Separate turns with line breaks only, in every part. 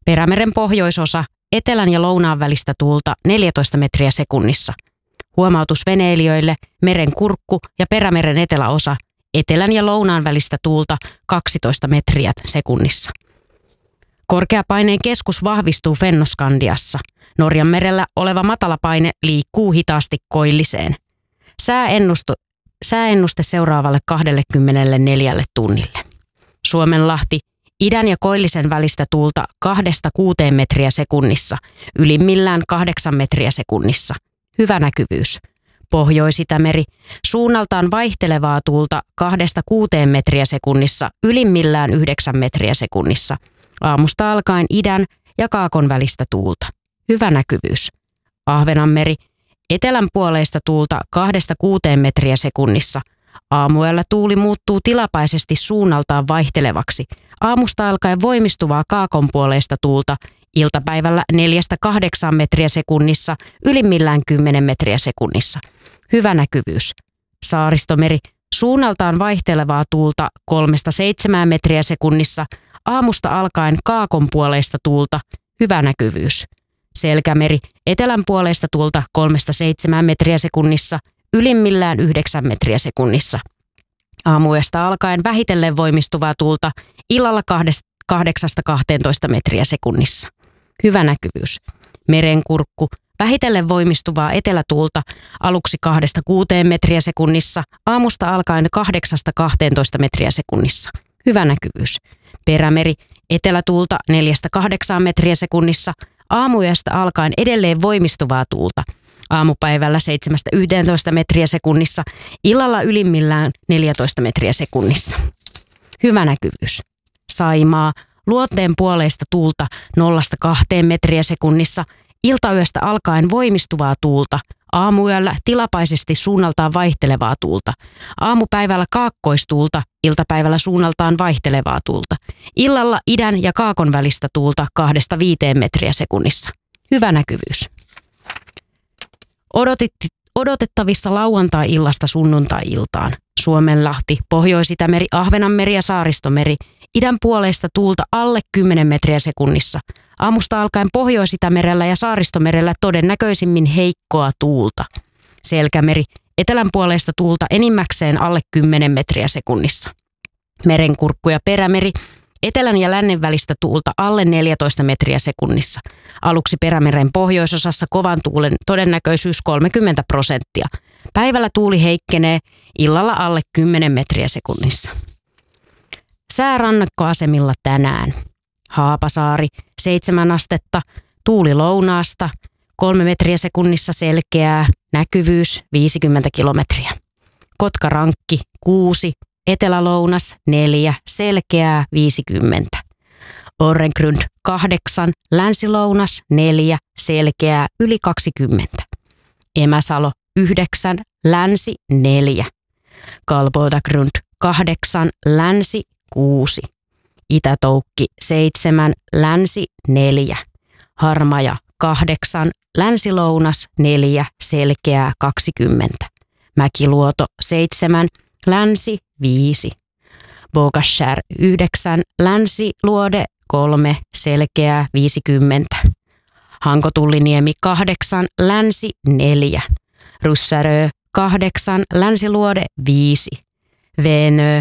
Perämeren pohjoisosa, etelän ja lounaan välistä tuulta 14 metriä sekunnissa. Huomautus veneilijöille, meren kurkku ja Perämeren eteläosa, etelän ja lounaan välistä tuulta 12 metriä sekunnissa. Korkeapaineen keskus vahvistuu Fennoskandiassa. Norjan merellä oleva matalapaine liikkuu hitaasti koilliseen. Sääennuste seuraavalle 24 tunnille. Suomenlahti, idän ja koillisen välistä tuulta 2-6 metriä sekunnissa, ylimmillään 8 metriä sekunnissa. Hyvä näkyvyys. Pohjois-Itämeri, suunnaltaan vaihtelevaa tuulta 2-6 metriä sekunnissa, ylimmillään 9 metriä sekunnissa. Aamusta alkaen idän ja kaakon välistä tuulta. Hyvä näkyvyys. Ahvenanmeri, etelän puoleista tuulta 2-6 metriä sekunnissa. Aamuyöllä tuuli muuttuu tilapäisesti suunnaltaan vaihtelevaksi. Aamusta alkaen voimistuvaa kaakon puoleista tuulta, iltapäivällä 4-8 metriä sekunnissa, ylimmillään 10 metriä sekunnissa. Hyvä näkyvyys. Saaristomeri, suunnaltaan vaihtelevaa tuulta 3-7 metriä sekunnissa, aamusta alkaen kaakon puoleista tuulta, hyvä näkyvyys. Selkämeri, etelän puoleista tuulta 3-7 metriä sekunnissa, ylimmillään 9 metriä sekunnissa. Aamuyöstä alkaen vähitellen voimistuvaa tuulta, illalla 8-12 metriä sekunnissa. Hyvä näkyvyys. Merenkurkku, vähitellen voimistuvaa etelätuulta, aluksi 2-6 metriä sekunnissa, aamusta alkaen 8-12 metriä sekunnissa. Hyvä näkyvyys. Perämeri, etelätuulta 4-8 metriä sekunnissa, aamuyöstä alkaen edelleen voimistuvaa tuulta. Aamupäivällä 7-11 metriä sekunnissa, illalla ylimmillään 14 metriä sekunnissa. Hyvä näkyvyys. Saimaa, luonteen puoleista tuulta 0-2 metriä sekunnissa, iltayöstä alkaen voimistuvaa tuulta, aamuyöllä tilapäisesti suunnaltaan vaihtelevaa tuulta, aamupäivällä kaakkoistuulta, iltapäivällä suunnaltaan vaihtelevaa tuulta, illalla idän ja kaakon välistä tuulta 2-5 metriä sekunnissa. Hyvä näkyvyys. Odotettavissa lauantai-illasta sunnuntai-iltaan. Suomenlahti, Pohjois-Itämeri, Ahvenanmeri ja Saaristomeri, idän puoleista tuulta alle 10 metriä sekunnissa. Aamusta alkaen Pohjois-Itämerellä ja Saaristomerellä todennäköisimmin heikkoa tuulta. Selkämeri, etelän puoleista tuulta enimmäkseen alle 10 metriä sekunnissa. Merenkurkku ja Perämeri, etelän ja lännen välistä tuulta alle 14 metriä sekunnissa. Aluksi Perämeren pohjoisosassa kovan tuulen todennäköisyys 30%. Päivällä tuuli heikkenee, illalla alle 10 metriä sekunnissa. Säärannakkoasemilla tänään. Haapasaari 7 astetta, tuuli lounaasta, 3 metriä sekunnissa selkeää, näkyvyys 50 kilometriä. Kotkarankki 6, etelälounas 4, selkeää 50. Orrengrund 8, länsilounas 4, selkeää yli 20. Emäsalo 9, länsi 4. Kalbodagrund 8, länsi 6. Itätoukki 7, länsi 4. Harmaja 8, länsilounas 4, selkeää 20. Mäkiluoto 7, länsi 5. Bogashär 9, länsiluode 3, selkeää 50. Hankotulliniemi 8, länsi 4. Ryssärö 8, länsiluode 5. Veenö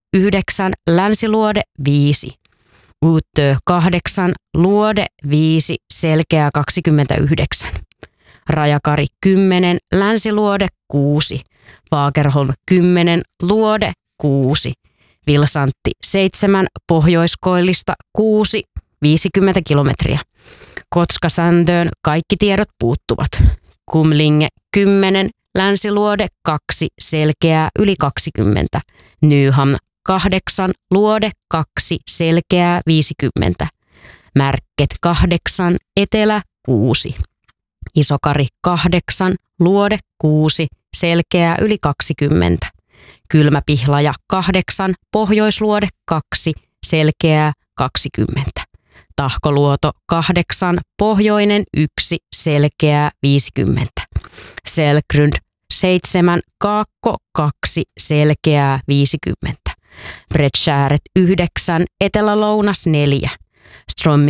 9, länsiluode 5. Uutö 8, luode 5, selkeää 29. Rajakari 10, länsiluode 6. Fagerholm 10, luode 6. Vilsantti 7, pohjoiskoillista 6, 50 kilometriä. Kotka-Sandön kaikki tiedot puuttuvat. Kumlinge 10, länsiluode 2, selkeää yli 20. Nyhamn 8, luode 2, selkeää 50. Märket 8, etelä 6. Isokari 8, luode 6, selkeää yli 20. Kylmäpihlaja 8, pohjoisluode 2, selkeää 20. Tahkoluoto 8, pohjoinen 1, selkeää 50. Selgrund 7, kaakko 2, selkeää 50. Bredskääret 9, etelälounas 4.